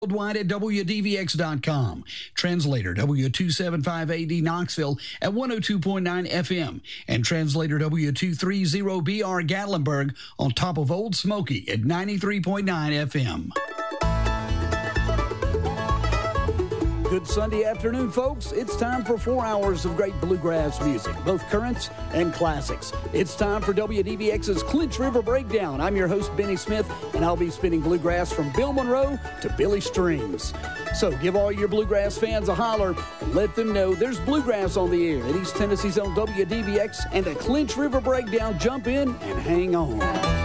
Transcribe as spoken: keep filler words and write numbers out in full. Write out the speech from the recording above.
Worldwide at W D V X dot com. Translator W two seventy-five A D Knoxville at one oh two point nine F M. And Translator W two thirty B R Gatlinburg on top of Old Smoky at ninety-three point nine F M. Good Sunday afternoon, folks. It's time for four hours of great bluegrass music, both currents and classics. It's time for W D V X's Clinch River Breakdown. I'm your host, Benny Smith, and I'll be spinning bluegrass from Bill Monroe to Billy Strings. So give all your bluegrass fans a holler and let them know there's bluegrass on the air at East Tennessee's own W D V X and the Clinch River Breakdown. Jump in and hang on.